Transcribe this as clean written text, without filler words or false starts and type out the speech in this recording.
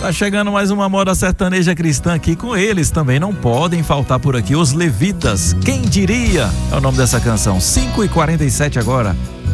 Tá chegando mais uma moda sertaneja cristã aqui com eles também. Não podem faltar por aqui os Levitas. Quem diria? É o nome dessa canção. 5h47 agora.